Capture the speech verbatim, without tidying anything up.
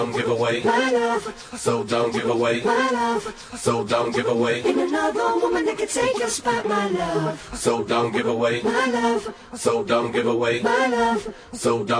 Don't give away my love, so don't give away my love. so don't give away Ain't another woman that can take your spot, my love, so don't give away my love, so don't give away my love. so don't